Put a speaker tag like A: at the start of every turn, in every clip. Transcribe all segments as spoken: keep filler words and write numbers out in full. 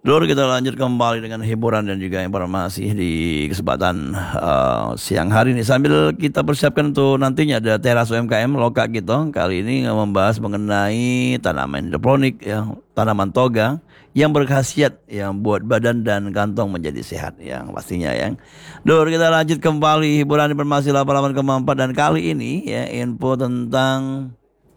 A: Dulu kita lanjut kembali dengan hiburan dan juga informasi di kesempatan uh, siang hari ini. Sambil kita persiapkan untuk nantinya ada teras U M K M Loka gitu. Kali ini membahas mengenai tanaman hidroponik ya, tanaman toga yang berkhasiat yang buat badan dan kantong menjadi sehat yang pastinya ya. Dulu kita lanjut kembali hiburan informasi laporan keempat dan kali ini ya info tentang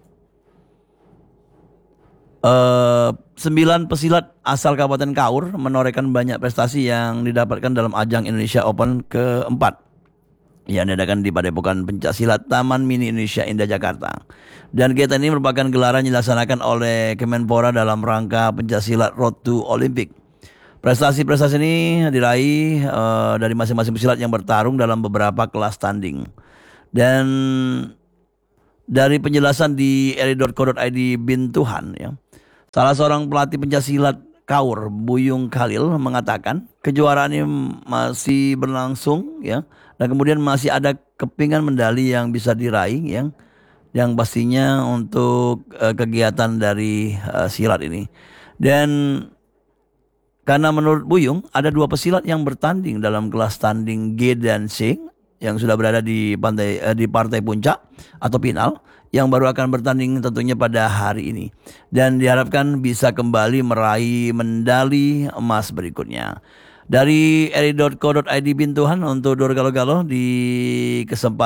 A: Eh, sembilan pesilat asal Kabupaten Kaur menorehkan banyak prestasi yang didapatkan dalam ajang Indonesia Open keempat yang diadakan di Padepokan Pencaksilat Taman Mini Indonesia Indah Jakarta. Dan kegiatan ini merupakan gelaran yang dilaksanakan oleh Kemenpora dalam rangka Pencaksilat Road to Olympic. Prestasi-prestasi ini diraih eh, dari masing-masing pesilat yang bertarung dalam beberapa kelas tanding. Dan dari penjelasan di eri titik co titik id Bintuhan ya. Salah seorang pelatih pencaksilat Kaur, Buyung Khalil mengatakan kejuaraan ini masih berlangsung ya dan kemudian masih ada kepingan medali yang bisa diraih yang yang pastinya untuk uh, kegiatan dari uh, silat ini. Dan karena menurut Buyung ada dua pesilat yang bertanding dalam kelas tanding G dan C yang sudah berada di pantai eh, di partai puncak atau final yang baru akan bertanding tentunya pada hari ini dan diharapkan bisa kembali meraih medali emas berikutnya. Dari eri titik co titik id Bintuhan untuk Dor Galo-Galo di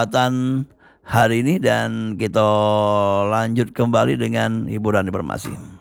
A: kesempatan hari ini dan kita lanjut kembali dengan hiburan informasi.